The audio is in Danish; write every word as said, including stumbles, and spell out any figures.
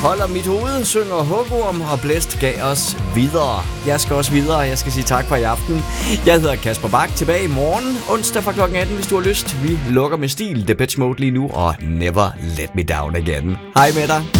Holder mit hoved, synger hugorm, og Blæst gav os videre. Jeg skal også videre, og jeg skal sige tak for i aften. Jeg hedder Kasper Bak, tilbage i morgen, onsdag fra klokken atten, hvis du har lyst. Vi lukker med stil, Depeche Mode lige nu, og Never Let Me Down Again. Hej med dig.